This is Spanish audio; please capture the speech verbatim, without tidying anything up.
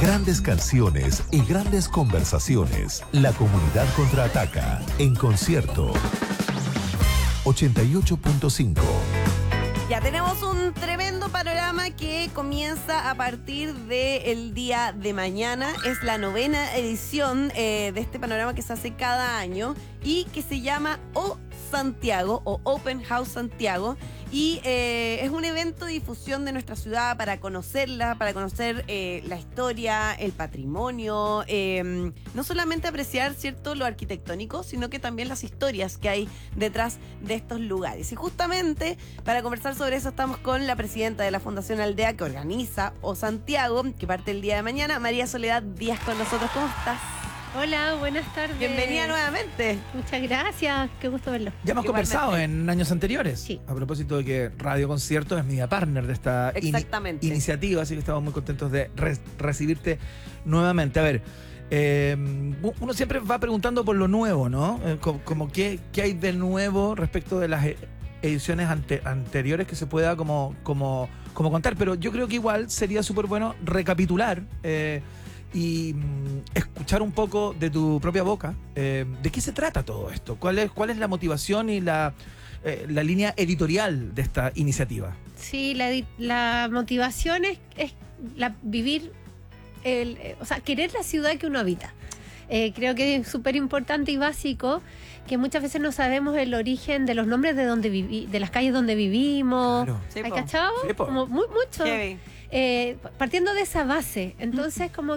Grandes canciones y grandes conversaciones. La comunidad contraataca en concierto. ochenta y ocho punto cinco. Ya tenemos un tremendo panorama que comienza a partir del día de mañana. Es la novena edición eh, de este panorama que se hace cada año y que se llama O Santiago o Open House Santiago. Y eh, es un evento de difusión de nuestra ciudad para conocerla, para conocer eh, la historia, el patrimonio, eh, no solamente apreciar, ¿cierto?, lo arquitectónico, sino que también las historias que hay detrás de estos lugares. Y justamente para conversar sobre eso estamos con la presidenta de la Fundación Aldea que organiza O Santiago, que parte el día de mañana, María Soledad Díaz con nosotros. ¿Cómo estás? Hola, buenas tardes. Bienvenida nuevamente. Muchas gracias, qué gusto verlo. Ya hemos Igualmente. conversado en años anteriores. Sí. A propósito de que Radio Concierto es media partner de esta ini- Exactamente. iniciativa, así que estamos muy contentos de re- recibirte nuevamente. A ver, eh, uno siempre va preguntando por lo nuevo, ¿no? Eh, como, como qué, qué hay de nuevo respecto de las e- ediciones ante- anteriores que se pueda como, como, como contar. Pero yo creo que igual sería súper bueno recapitular eh, y mm, escuchar un poco de tu propia boca eh, de qué se trata todo esto, cuál es, cuál es la motivación y la, eh, la línea editorial de esta iniciativa. Sí, la, di- la motivación es, es la, vivir, el, eh, o sea, querer la ciudad que uno habita. Eh, creo que es súper importante y básico que muchas veces no sabemos el origen de los nombres de donde vivi, de las calles donde vivimos. Claro. Sí, ¿Hay po. cachado? Sí, po. Como muy, mucho. Heavy. Eh, partiendo de esa base, entonces como